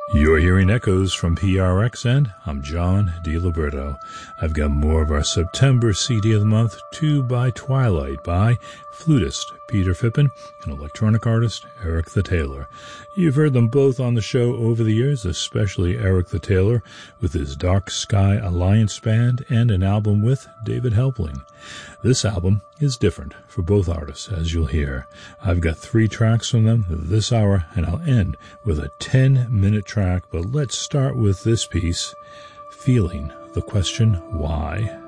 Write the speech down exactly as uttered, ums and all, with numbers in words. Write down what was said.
You're hearing echoes from P R X, and I'm John DiLiberto. I've got more of our September C D of the month, Two by Twilight by flutist Peter Phippen and electronic artist Eric the Taylor. You've heard them both on the show over the years, especially Eric the Taylor with his Dark Sky Alliance Band and an album with David Helpling. This album is different for both artists, as you'll hear. I've got three tracks from them this hour, and I'll end with a ten-minute track, but let's start with this piece, Feeling the Question Why.